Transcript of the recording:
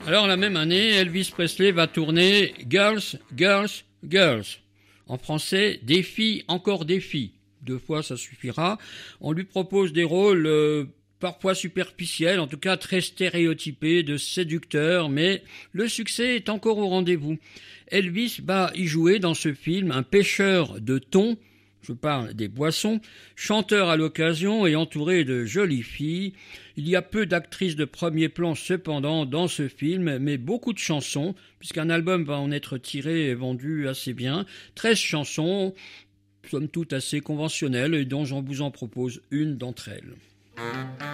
Alors la même année, Elvis Presley va tourner Girls, Girls, Girls. En français, des filles, encore des filles. 2 fois, ça suffira. On lui propose des rôles parfois superficiels, en tout cas très stéréotypés, de séducteurs, mais le succès est encore au rendez-vous. Elvis va y jouer dans ce film un pêcheur de thon, je parle des boissons, chanteur à l'occasion et entouré de jolies filles. Il y a peu d'actrices de premier plan cependant dans ce film, mais beaucoup de chansons, puisqu'un album va en être tiré et vendu assez bien. 13 chansons, somme toute assez conventionnelles, et dont j'en vous en propose une d'entre elles.